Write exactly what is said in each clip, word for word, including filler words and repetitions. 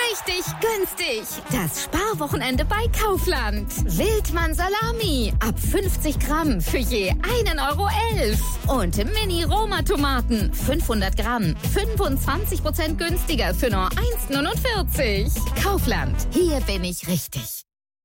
richtig günstig. Das Sparwochenende bei Kaufland. Wildmann Salami ab fünfzig Gramm für je einen Euro elf. Und Mini-Roma-Tomaten fünfhundert Gramm, fünfundzwanzig Prozent günstiger für nur eins neunundvierzig. Kaufland, hier bin ich richtig.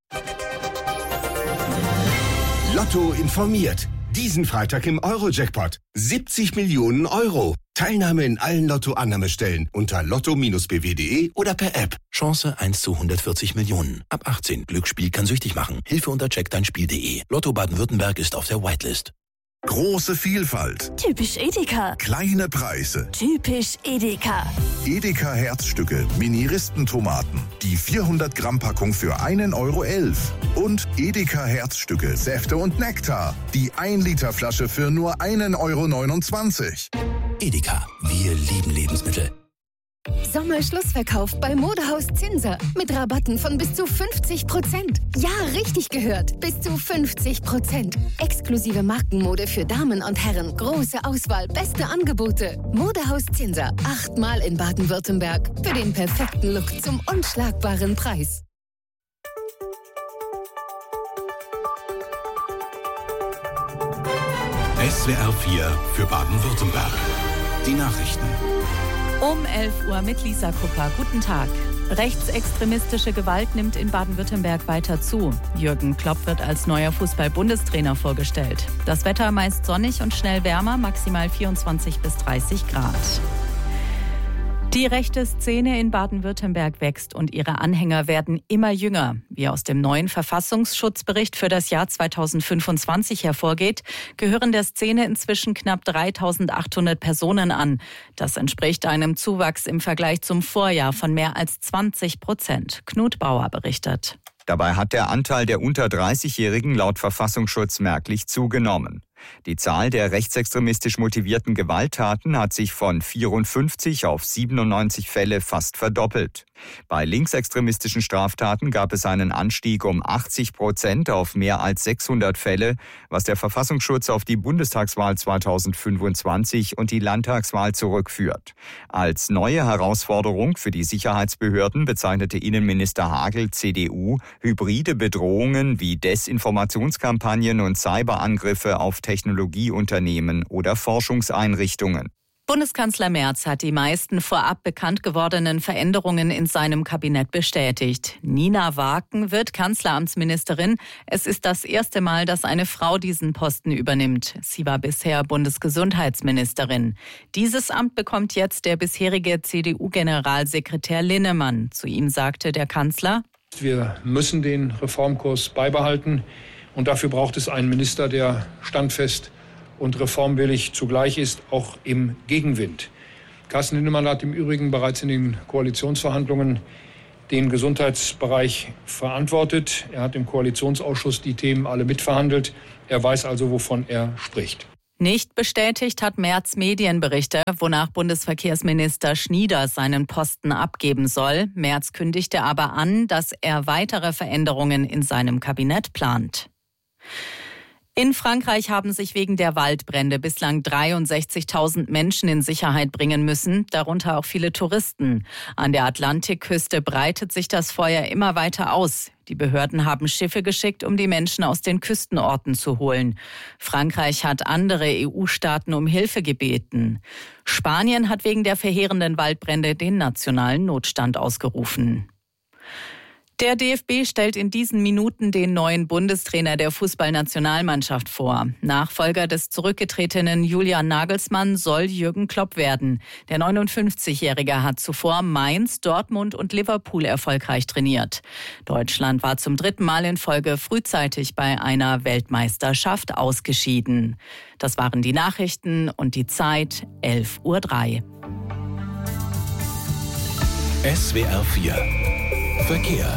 Lotto informiert. Diesen Freitag im Euro-Jackpot. siebzig Millionen Euro. Teilnahme in allen Lotto-Annahmestellen unter lotto Bindestrich b w punkt de oder per App. Chance eins zu hundertvierzig Millionen. Ab achtzehn. Glücksspiel kann süchtig machen. Hilfe unter check dein Spiel punkt de. Lotto Baden-Württemberg ist auf der Whitelist. Große Vielfalt. Typisch Edeka. Kleine Preise. Typisch Edeka. Edeka Herzstücke, Mini-Ristentomaten. Die vierhundert Gramm Packung für einen Euro elf. Und Edeka Herzstücke, Säfte und Nektar. Die ein Liter Flasche für nur einen Euro neunundzwanzig. Edeka, wir lieben Lebensmittel. Sommerschlussverkauf bei Modehaus Zinser. Mit Rabatten von bis zu fünfzig Prozent. Ja, richtig gehört. Bis zu fünfzig Prozent. Exklusive Markenmode für Damen und Herren. Große Auswahl, beste Angebote. Modehaus Zinser. Achtmal in Baden-Württemberg. Für den perfekten Look zum unschlagbaren Preis. S W R vier für Baden-Württemberg. Die Nachrichten. Um elf Uhr mit Lisa Kupper. Guten Tag. Rechtsextremistische Gewalt nimmt in Baden-Württemberg weiter zu. Jürgen Klopp wird als neuer Fußball-Bundestrainer vorgestellt. Das Wetter meist sonnig und schnell wärmer, maximal vierundzwanzig bis dreißig Grad. Die rechte Szene in Baden-Württemberg wächst und ihre Anhänger werden immer jünger. Wie aus dem neuen Verfassungsschutzbericht für das Jahr zweitausendfünfundzwanzig hervorgeht, gehören der Szene inzwischen knapp dreitausendachthundert Personen an. Das entspricht einem Zuwachs im Vergleich zum Vorjahr von mehr als zwanzig Prozent. Knut Bauer berichtet. Dabei hat der Anteil der unter dreißigjährigen laut Verfassungsschutz merklich zugenommen. Die Zahl der rechtsextremistisch motivierten Gewalttaten hat sich von vierundfünfzig auf siebenundneunzig Fälle fast verdoppelt. Bei linksextremistischen Straftaten gab es einen Anstieg um achtzig Prozent auf mehr als sechshundert Fälle, was der Verfassungsschutz auf die Bundestagswahl zweitausendfünfundzwanzig und die Landtagswahl zurückführt. Als neue Herausforderung für die Sicherheitsbehörden bezeichnete Innenminister Hagel, C D U, hybride Bedrohungen wie Desinformationskampagnen und Cyberangriffe auf Technologieunternehmen oder Forschungseinrichtungen. Bundeskanzler Merz hat die meisten vorab bekannt gewordenen Veränderungen in seinem Kabinett bestätigt. Nina Waaken wird Kanzleramtsministerin. Es ist das erste Mal, dass eine Frau diesen Posten übernimmt. Sie war bisher Bundesgesundheitsministerin. Dieses Amt bekommt jetzt der bisherige C D U-Generalsekretär Linnemann. Zu ihm sagte der Kanzler: Wir müssen den Reformkurs beibehalten. Und dafür braucht es einen Minister, der standfest und reformwillig zugleich ist, auch im Gegenwind. Carsten Linnemann hat im Übrigen bereits in den Koalitionsverhandlungen den Gesundheitsbereich verantwortet. Er hat im Koalitionsausschuss die Themen alle mitverhandelt. Er weiß also, wovon er spricht. Nicht bestätigt hat Merz Medienberichte, wonach Bundesverkehrsminister Schnieder seinen Posten abgeben soll. Merz kündigte aber an, dass er weitere Veränderungen in seinem Kabinett plant. In Frankreich haben sich wegen der Waldbrände bislang dreiundsechzigtausend Menschen in Sicherheit bringen müssen, darunter auch viele Touristen. An der Atlantikküste breitet sich das Feuer immer weiter aus. Die Behörden haben Schiffe geschickt, um die Menschen aus den Küstenorten zu holen. Frankreich hat andere E U-Staaten um Hilfe gebeten. Spanien hat wegen der verheerenden Waldbrände den nationalen Notstand ausgerufen. Der D F B stellt in diesen Minuten den neuen Bundestrainer der Fußballnationalmannschaft vor. Nachfolger des zurückgetretenen Julian Nagelsmann soll Jürgen Klopp werden. Der neunundfünfzigjährige hat zuvor Mainz, Dortmund und Liverpool erfolgreich trainiert. Deutschland war zum dritten Mal in Folge frühzeitig bei einer Weltmeisterschaft ausgeschieden. Das waren die Nachrichten und die Zeit elf Uhr drei. S W R vier Verkehr.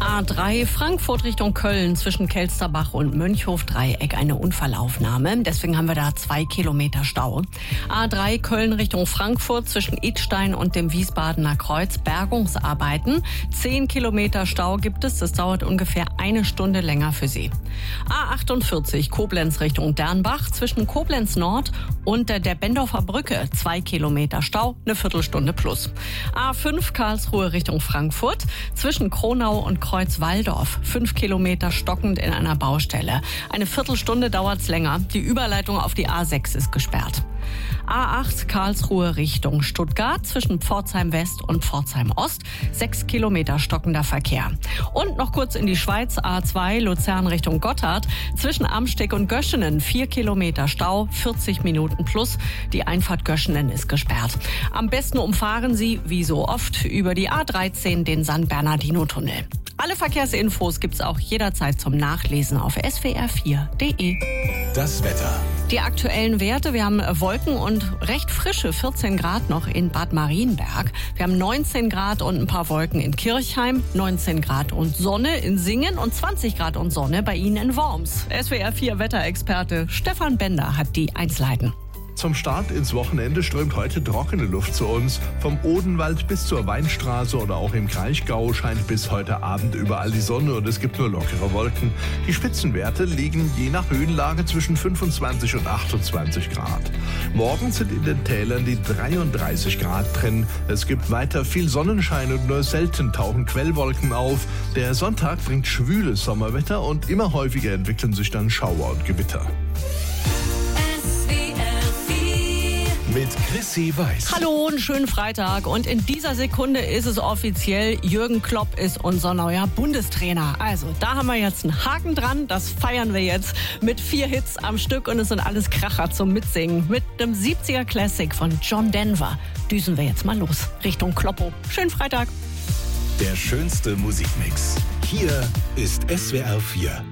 A drei Frankfurt Richtung Köln zwischen Kelsterbach und Mönchhof-Dreieck eine Unfallaufnahme. Deswegen haben wir da zwei Kilometer Stau. A drei Köln Richtung Frankfurt zwischen Idstein und dem Wiesbadener Kreuz Bergungsarbeiten. Zehn Kilometer Stau gibt es. Das dauert ungefähr eine Stunde länger für Sie. A achtundvierzig Koblenz Richtung Dernbach zwischen Koblenz Nord und der Bendorfer Brücke. Zwei Kilometer Stau, eine Viertelstunde plus. A fünf Karlsruhe Richtung Frankfurt zwischen Kronau und Kreuz-Walldorf. Fünf Kilometer stockend in einer Baustelle. Eine Viertelstunde dauert's länger. Die Überleitung auf die A sechs ist gesperrt. A acht Karlsruhe Richtung Stuttgart zwischen Pforzheim West und Pforzheim Ost. Sechs Kilometer stockender Verkehr. Und noch kurz in die Schweiz. A zwei Luzern Richtung Gotthard zwischen Amsteg und Göschenen. Vier Kilometer Stau, vierzig Minuten plus. Die Einfahrt Göschenen ist gesperrt. Am besten umfahren Sie, wie so oft, über die A dreizehn den San Bernardino-Tunnel. Alle Verkehrsinfos gibt's auch jederzeit zum Nachlesen auf s w r vier punkt d e. Das Wetter. Die aktuellen Werte, wir haben Wolken und recht frische vierzehn Grad noch in Bad Marienberg. Wir haben neunzehn Grad und ein paar Wolken in Kirchheim, neunzehn Grad und Sonne in Singen und zwanzig Grad und Sonne bei Ihnen in Worms. S W R vier Wetterexperte Stefan Bender hat die Einzelheiten. Zum Start ins Wochenende strömt heute trockene Luft zu uns. Vom Odenwald bis zur Weinstraße oder auch im Kraichgau scheint bis heute Abend überall die Sonne und es gibt nur lockere Wolken. Die Spitzenwerte liegen je nach Höhenlage zwischen fünfundzwanzig und achtundzwanzig Grad. Morgen sind in den Tälern die dreiunddreißig Grad drin. Es gibt weiter viel Sonnenschein und nur selten tauchen Quellwolken auf. Der Sonntag bringt schwüles Sommerwetter und immer häufiger entwickeln sich dann Schauer und Gewitter. Mit Chrissy Weiß. Hallo, einen schönen Freitag. Und in dieser Sekunde ist es offiziell, Jürgen Klopp ist unser neuer Bundestrainer. Also, da haben wir jetzt einen Haken dran. Das feiern wir jetzt mit vier Hits am Stück und es sind alles Kracher zum Mitsingen. Mit einem siebziger Classic von John Denver düsen wir jetzt mal los Richtung Kloppo. Schönen Freitag. Der schönste Musikmix. Hier ist S W R vier.